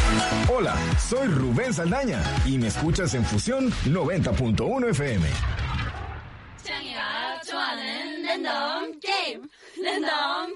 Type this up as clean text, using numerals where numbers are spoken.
Hola, soy Rubén Saldaña y me escuchas en Fusión 90.1 FM. 창이가 좋아하는 랜덤 게임. 랜덤